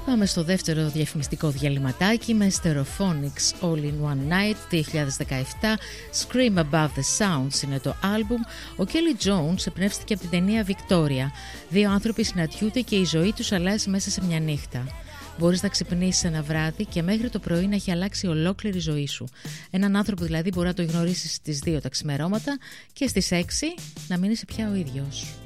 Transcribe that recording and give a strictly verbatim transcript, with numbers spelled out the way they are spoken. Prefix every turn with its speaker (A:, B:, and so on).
A: Πάμε στο δεύτερο διαφημιστικό διαλυματάκι με Stereophonics All in One Night δύο χιλιάδες δεκαεπτά. Scream Above the Sounds είναι το άλμπουμ. Ο Kelly Jones εμπνεύστηκε από την ταινία Victoria. Δύο άνθρωποι συναντιούνται και η ζωή τους αλλάζει μέσα σε μια νύχτα. Μπορείς να ξυπνήσεις ένα βράδυ και μέχρι το πρωί να έχει αλλάξει ολόκληρη η ζωή σου. Έναν άνθρωπο δηλαδή μπορεί να το γνωρίσεις στις δύο τα ξημερώματα και στις έξι να μην είσαι πια ο ίδιος.